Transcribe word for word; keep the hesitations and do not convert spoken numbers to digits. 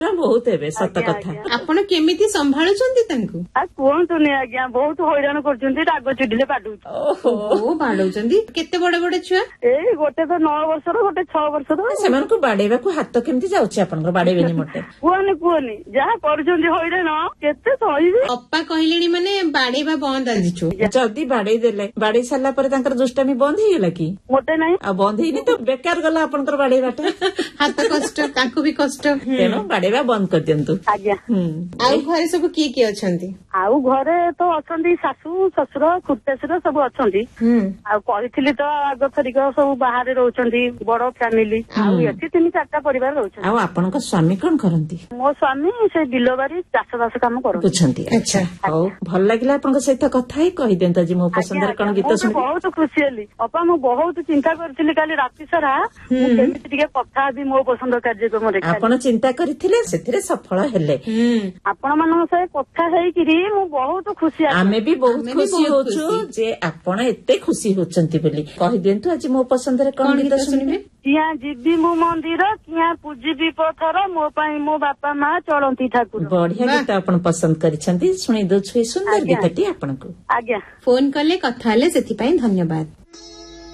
ବହୁତ ଏବେ ସତ କଥା। ଆପଣ କେମିତି ସମ୍ଭାଳୁଛନ୍ତି ତାଙ୍କୁ? କୁହନ୍ତୁନି ଆଜ୍ଞା, ବହୁତ ହଇରାଣ କରୁଛନ୍ତି, ରାଗ ଚିଡିଲେ ବାଡୁଛି। ଓହୋ, ବାଡଉଛନ୍ତି। କେତେ ବଡ ବଡ ଛୁଆ? ଏଇ ଗୋଟେ ତ ନଅ ବର୍ଷର, ଗୋଟେ ଛଅ ବର୍ଷର। ସେମାନଙ୍କୁ ବାଡେଇବାକୁ ହାତ କେମିତି ଯାଉଛି ଆପଣଙ୍କର? ବାଡେଇବେନି ମୋଟେ? କୁହନି କୁହନି, ଯାହା କରୁଛନ୍ତି ହଇରାଣ, କେତେ ସହିବି। ଅପା କହିଲେଣି ମାନେ ବାଡେଇବା ବନ୍ଦ ଆଜିଠୁ। ଯଦି ବାଡେଇ ଦେଲେ, ବାଡେଇ ସାରିଲା ପରେ ତାଙ୍କର ଦୁଷ୍ଟାମି ବନ୍ଦ ହେଇଗଲା କି? ମୋଟେ ନାହିଁ। ଆଉ ବନ୍ଦ ହେଇନି ତ ବେକାର ଗଲା ଆପଣଙ୍କର ବାଡେଇବାଟା। ହାତ କଷ୍ଟ, ତାଙ୍କୁ ବି କଷ୍ଟ। ତେଣୁ ବାଡେଇବା ବନ୍ଦ କରିଦିଅନ୍ତୁ। ଆଜ୍ଞା। ଆଉ ଘରେ ସବୁ କିଏ କିଏ ଅଛନ୍ତି? ଆଉ ଘରେ ତ ଅଛନ୍ତି ଶାଶୁ ଶ୍ୱଶୁର ଖୁର୍ତ୍ତାଶୁର ସବୁ ଅଛନ୍ତି। ଆଉ କହିଥିଲି ତ ଆଗ ଥରିକ ସବୁ ବାହାରେ ରହୁଛନ୍ତି, ବଡ ଫ୍ୟାମିଲି। ଆଉ ଏଠି ତିନି ଚାରିଟା ପରିବାର ରହୁଛନ୍ତି। ଆଉ ଆପଣଙ୍କ ସ୍ୱାମୀ କଣ କରନ୍ତି? ମୋ ସ୍ୱାମୀ ସେ ବିଲବାରି ଚାଷ ବାସ କାମ କରନ୍ତି। ଆଚ୍ଛା, ହଉ, ଭଲ ଲାଗିଲା ଆପଣଙ୍କ ସହିତ କଥା ହେଇ। କହିଦିଅନ୍ତୁ ଆଜି ମୋ ପସନ୍ଦରେ କଣ ଗୀତ ଶୁଣିବେ? ବହୁତ ଖୁସି ହେଲି ଅପା, ମୁଁ ବହୁତ ଚିନ୍ତା କରିଥିଲି କାଲି ରାତି ସାରା ମୁଁ କେମିତି ଟିକେ କଥା ହେବି ମୋ ପସନ୍ଦ କାର୍ଯ୍ୟକ୍ରମରେ। ଆପଣ ଚିନ୍ତା କରିଥିଲେ, ସେଥିରେ ସଫଳ ହେଲେ। ଆପଣ ମାନଙ୍କ ସହ କଥା ହେଇକିରି ମୁଁ ବହୁତ ଖୁସି। ଆମେ ବି ବହୁତ ଖୁସି ହଉଛୁ ଯେ ଆପଣ ଏତେ ଖୁସି ହଉଛନ୍ତି ବୋଲି। କହିଦିଅନ୍ତୁ ଆଜି ମୋ ପସନ୍ଦରେ କଣ ଗୀତ ଶୁଣିବେ? କିଆଁ ଯିବି ମୁଁ ମନ୍ଦିର, କିଆଁ ପୂଜିବି ପଥର, ମୋ ପାଇଁ ମୋ ବାପା ମା ଚଳନ୍ତି ଠାକୁର। ବଢିଆ ଗୀତ ଆପଣ ପସନ୍ଦ କରିଛନ୍ତି, ଶୁଣି ଦଉଛୁ ଏ ସୁନ୍ଦର ଗୀତଟି ଆପଣଙ୍କୁ। ଆଜ୍ଞା, ଫୋନ କଲେ କଥା ହେଲେ ସେଥିପାଇଁ ଧନ୍ୟବାଦ।